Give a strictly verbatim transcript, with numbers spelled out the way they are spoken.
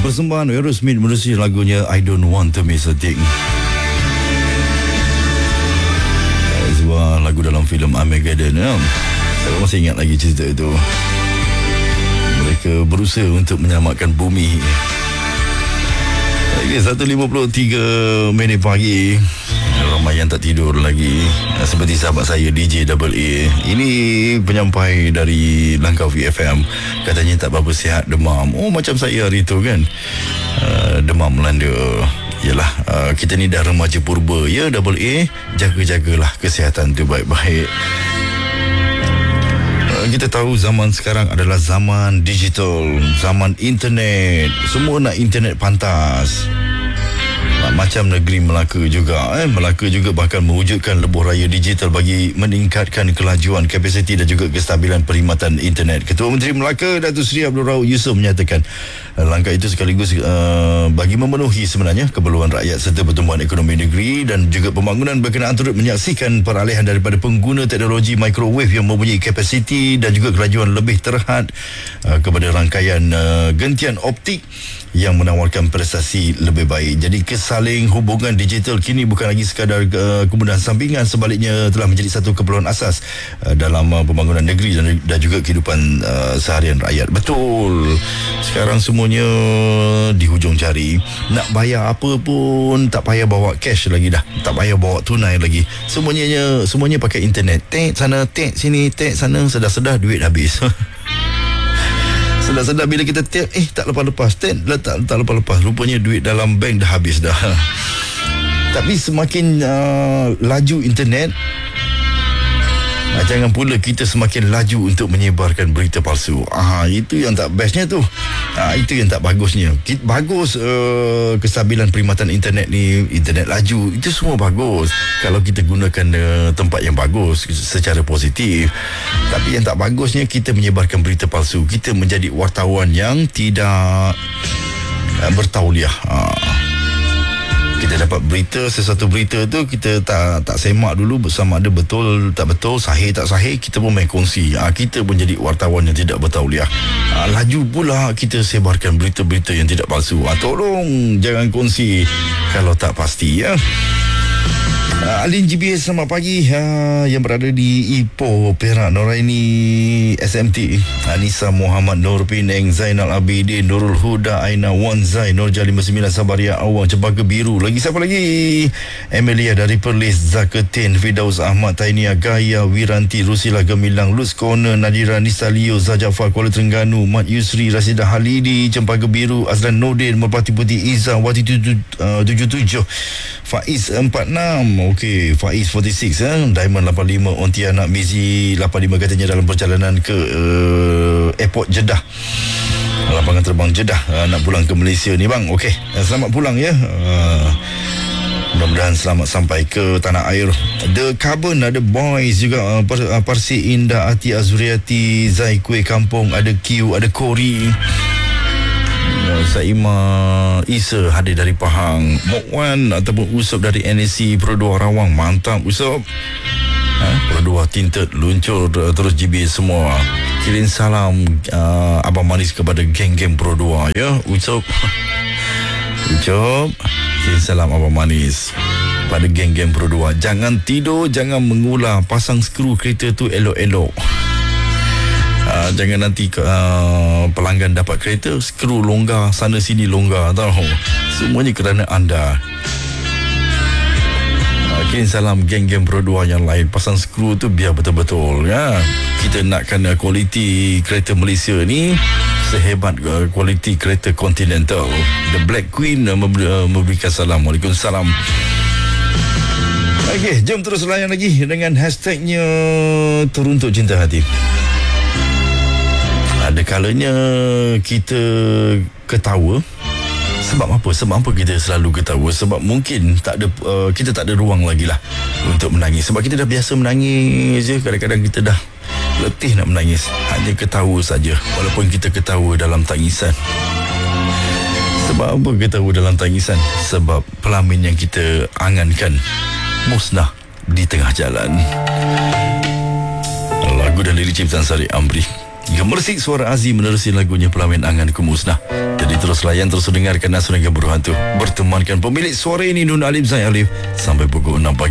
persembahan Aerosmith menerusi lagunya I Don't Want to Miss a Thing. Sebuah lagu dalam filem Armageddon ya. Saya masih ingat lagi cerita itu. Mereka berusaha untuk menyelamatkan bumi. Okay, satu lima puluh tiga minit pagi. Ramai yang tak tidur lagi. Seperti sahabat saya D J A A. Ini penyampai dari Langkawi F M. Katanya tak berapa sihat, demam. Oh, macam saya hari itu kan. uh, Demam melanda. Yalah, uh, kita ni dah remaja purba ya, A A. Jaga-jagalah kesihatan tu baik-baik. uh, Kita tahu zaman sekarang adalah zaman digital, zaman internet. Semua nak internet pantas. Macam negeri Melaka juga eh. Melaka juga bahkan mewujudkan lebuh raya digital bagi meningkatkan kelajuan, kapasiti dan juga kestabilan perkhidmatan internet. Ketua Menteri Melaka Datuk Seri Abdul Rauf Yusof menyatakan langkah itu sekaligus uh, bagi memenuhi sebenarnya keperluan rakyat serta pertumbuhan ekonomi negeri dan juga pembangunan berkenaan turut menyaksikan peralihan daripada pengguna teknologi microwave yang mempunyai kapasiti dan juga kelajuan lebih terhad uh, kepada rangkaian uh, gentian optik yang menawarkan prestasi lebih baik. Jadi kesaling hubungan digital kini bukan lagi sekadar uh, kemudahan sampingan, sebaliknya telah menjadi satu keperluan asas uh, dalam uh, pembangunan negeri dan, dan juga kehidupan uh, seharian rakyat. Betul. Sekarang semuanya di hujung jari. Nak bayar apa pun tak payah bawa cash lagi dah. Tak payah bawa tunai lagi. Semuanya semuanya pakai internet. Tek sana, tek sini, tek sana, sedah-sedah duit habis. Sedar-sedar bila kita tap, eh tak lepas-lepas, tap tak, tak lepas-lepas, rupanya duit dalam bank dah habis dah. Tapi semakin uh, laju internet, uh, jangan pula kita semakin laju untuk menyebarkan berita palsu. Ah, itu yang tak bestnya tu. Ah, itu yang tak bagusnya. Bagus uh, kestabilan perkhidmatan internet ni, internet laju, itu semua bagus kalau kita gunakan uh, tempat yang bagus secara positif. Tapi yang tak bagusnya kita menyebarkan berita palsu. Kita menjadi wartawan yang tidak uh, bertauliah. Uh, kita dapat berita, sesuatu berita tu kita tak tak semak dulu bersama ada betul tak betul, sahih tak sahih, kita pun main kongsi. Uh, kita pun jadi wartawan yang tidak bertauliah. Uh, laju pula kita sebarkan berita-berita yang tidak palsu. Uh, tolong jangan kongsi kalau tak pasti ya. Uh, Alin G B S, selamat pagi. uh, Yang berada di Ipoh, Perak, Noraini S M T, Anissa Muhammad, Nur Penang, Zainal Abidin, Nurul Huda, Aina Wanzai, Nurja lima puluh sembilan, Sabaria Awang, Cempaka Biru. Lagi siapa lagi? Emilia dari Perlis, Zakatin, Fidaus Ahmad, Tainia Gaya, Wiranti, Rusila Gemilang, Luz Corner, Nadira Nisalio, Zajafar, Kuala Terengganu, Mat Yusri, Rasidah Halidi, Cempaka Biru, Azlan Nordin, Merpati Putih, Izzah, Wati tujuh puluh tujuh, Faiz empat puluh enam. Okey, Faiz empat puluh enam, eh? Diamond lapan puluh lima, Ontianak Mizi lapan puluh lima katanya dalam perjalanan ke uh, airport Jeddah, lapangan terbang Jeddah, uh, nak pulang ke Malaysia ni bang. Okey, uh, selamat pulang ya. Uh, mudah-mudahan selamat sampai ke tanah air. The Carbon, ada Boys juga, uh, Par- uh, Parsi Indah, Ati Azuriati, Zai Kuih Kampung, ada Q, ada Kori, Saima Isa hadir dari Pahang, Mokwan ataupun Usop dari N A C Pro dua Rawang. Mantap Usop. ha, Pro dua Tinted luncur terus G B semua. Kirim salam uh, Abang Manis kepada geng-geng Pro dua ya Usop. Usop, kirim salam Abang Manis pada geng-geng Pro dua. Jangan tidur, jangan mengular, pasang skru kereta tu elok-elok. Uh, jangan nanti uh, pelanggan dapat kereta, skru longgar, sana sini longgar, tahu. Semuanya kerana anda. Uh, kirim salam geng-geng Pro dua yang lain. Pasang skru tu biar betul-betul ya. Kita nakkan uh, kualiti kereta Malaysia ni sehebat uh, kualiti kereta Continental. The Black Queen uh, memberi, uh, memberikan salam. Waalaikumsalam. Okey, jom terus layan lagi dengan hashtagnya Teruntuk Cinta Hati. Ada kalanya kita ketawa. Sebab apa? Sebab apa kita selalu ketawa? Sebab mungkin tak ada uh, kita tak ada ruang lagi lah untuk menangis. Sebab kita dah biasa menangis je. Kadang-kadang kita dah letih nak menangis. Hanya ketawa saja, walaupun kita ketawa dalam tangisan. Sebab apa ketawa dalam tangisan? Sebab pelamin yang kita angankan musnah di tengah jalan. Lagu dan lirik ciptaan Sari Amri. Gemersik suara Aziz menerusi lagunya Pelamin Angan Kemusnah. Jadi terus Terus layan, terus dengarkan Asurangan Buruh Hantu. Bertemankan pemilik suara ini Nun Alif Zain Alif sampai pukul enam pagi.